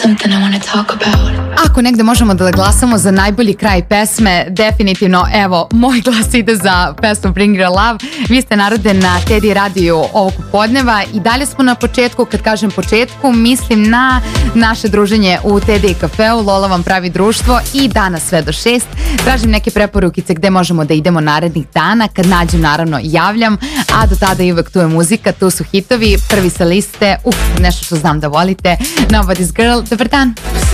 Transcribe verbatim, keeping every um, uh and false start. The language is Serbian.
Something I wanna talk about. Ako negde možemo da glasamo za najbolji kraj pesme, definitivno, evo, moj glas ide za pesmu Bring Your Love. Vi ste narode na Teddy radiju ovog popodneva i dalje smo na početku. Kad kažem početku, mislim na naše druženje u Teddy kafeu. Lola vam pravi društvo i danas sve do šest. Tražim neke preporukice gde možemo da idemo narednih dana. Kad nađem, naravno, javljam, a do tada i uvek tu je muzika, tu su hitovi. Prvi sa liste, uf, nešto što znam da volite, Nobody's Girl. Dobar dan.